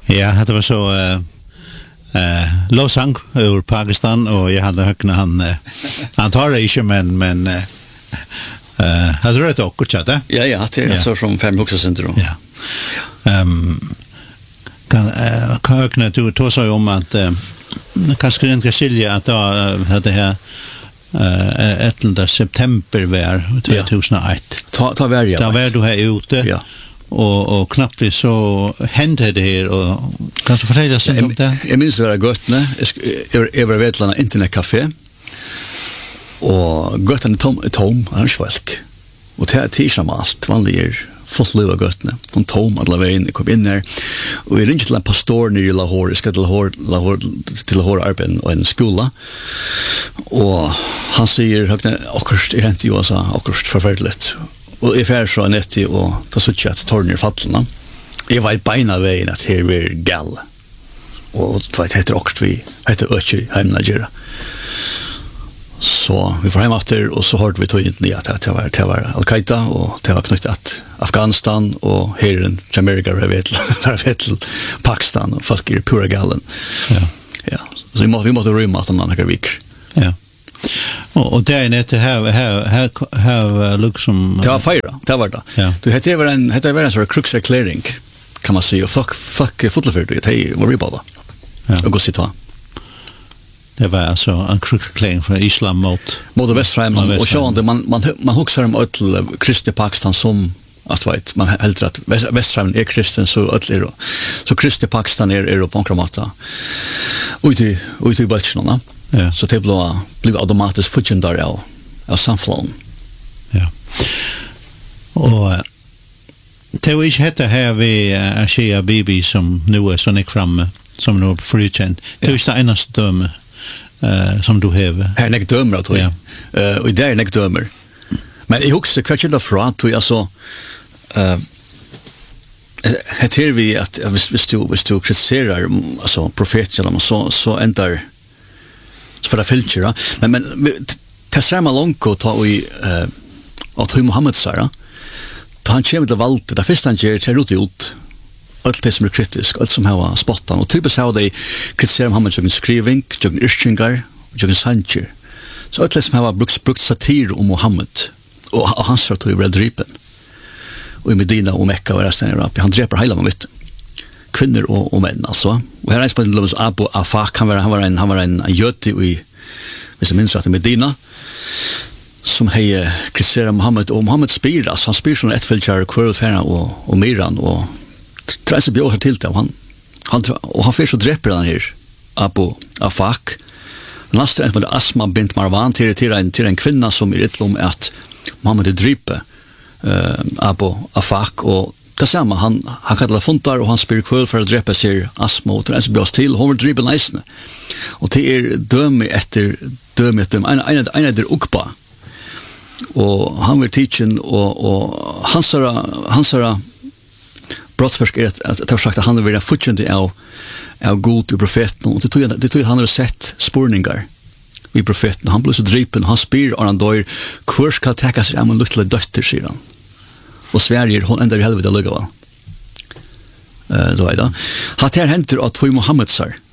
Ja, det var så lovsang ur Pakistan och jag hade högna han tar det inte men hade du rätt också chatta? Ja, det är så som fem huxacenter. Ja. Kan högna du tog sig om att kanske inte skilja att det här 11 september var 2001. Ta värja. Där var du här ute. Ja. Och knappt så hände det här och kanske förtälla sig om det. Jag minns det var Götne. Jag var Vetlanda internetcafé. Och Götne tom arrangefolk. Och det är tisam allt. Vanliga fullt liv av Götne. De tom alla vägen kom in där. Och jag ringde till en pastor nere i Lahore. Jag ska till Lahore arbeta och en skola. Och han säger högna akkurst är inte ju alltså akkurst förfärligt. Och jag färd så netti och ta suttja att torner fattlarna. Jag var i beina vägen att här var gall. Och det heter också vi heter Ötchi hemnagera. Så vi får hem efter och så hörde vi tog in att det var Al-Qaida och det var knyttat Afghanistan och herren Amerika var vet Pakistan och folk i pura gallen. Ja. Så vi måste rymma att några veckor. Ja. Och det är inte här liksom det var fyra, det var det. Ja. Du hette var en sån krukserkläring kan man säga. Fuck fotbollsföretag det var ju bara. Ja. Och gå sitta. Det var alltså en krukserkläring för islam mot västfrämland och så man huxar om öll kristna Pakistan som att vet man helt att västfrämland är kristen så öll så kristna Pakistan är på kramata. Ut i Balchnona. Ja. Så det blev automatiskt futchen där av samflån. Ja. Och det var inte hette här vid Ashia Bibi som nu är så nick framme som nu är frikänd. Det är det enaste döme som du har. Här är nek dömer tror jag. Och det är nek dömer. Men jag huxar kvartjärda för att jag så heter vi att hvis du kritiserar alltså profeterna så ändrar för att filtra men ta samma långt och ta i att Muhammed sa då han kommer till valt det första han gör till ut allt det som är kritiskt allt som har spottan och typiskt how de kritiserar Muhammed som skriving som ischingar som sancher så allt det som har brukt satir om Muhammed och han sa att vi var drypen och i Medina och Mekka och resten av Europa han dräper hela med kvinnor och män alltså. Och här är på Lovs Abu Afaq han var en jöti i hvis jag minns att i Medina som hej kritiserar Muhammed och Muhammed spyr alltså han spyr från ett fältkär kvörlfärna och Miran och träser bjösa till det och han får så dräper han här Abu Afaq nästa är med Asma bint Marwan till en kvinna som är ytterligare om att Muhammed är drype Abu Afaq och detsamma, han kallar funtar och han spyr kväll för att dräpa sig Asma och träs björs till, hon vill dribbla näsna. Och det är döme efter en är Ukba. Och han vill teachen och hansara brottsförsk är att det har sagt att han vill fortsätta av god till profeten och det tror jag han har sett spårningar vid profeten. Han blir så dripen och han spyr och han dör kvar ska täcka sig av en liten dötter sedan. Och Sverige hon ändrar i helvete lugga va. Då är det. Har det hänt att två Muhammed sar